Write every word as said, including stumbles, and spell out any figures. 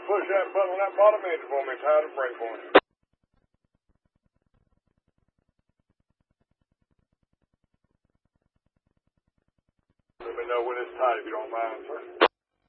push that button on that bottom edge for me, tie the brake on it. Let me know when it's tight if you don't mind, sir.